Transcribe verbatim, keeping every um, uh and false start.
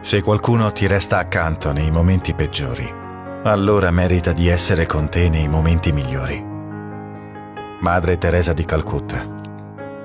Se qualcuno ti resta accanto nei momenti peggiori, allora merita di essere con te nei momenti migliori. Madre Teresa di Calcutta.